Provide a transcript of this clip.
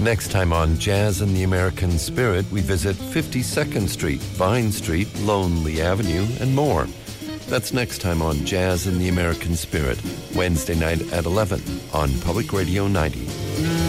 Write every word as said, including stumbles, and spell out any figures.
Next time on Jazz in the American Spirit, we visit fifty-second Street, Vine Street, Lonely Avenue, and more. That's next time on Jazz in the American Spirit, Wednesday night at eleven on Public Radio ninety.